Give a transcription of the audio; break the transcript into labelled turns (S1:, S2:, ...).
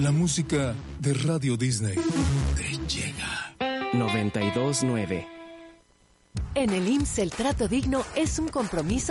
S1: La música de Radio Disney te llega.
S2: 92.9.
S3: En el IMSS el trato digno es un compromiso